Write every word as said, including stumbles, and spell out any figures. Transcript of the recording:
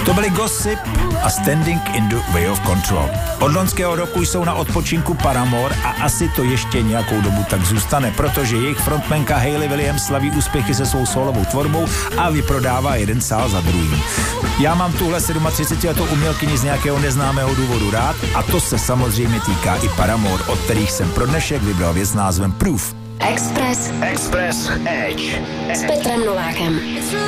To byly Gossip a Standing in the Way of Control. Od loňského roku jsou na odpočinku Paramore a asi to ještě nějakou dobu tak zůstane, protože jejich frontmanka Hayley Williams slaví úspěchy se svou solovou tvorbou a vyprodává jeden sál za druhým. Já mám tuhle třicetisedmiletou umělkyni z nějakého neznámého důvodu rád a to se samozřejmě týká i Paramore, od kterých jsem pro dnešek vybral věc s názvem Proof. Express. Express Edge. S Petrem Novákem.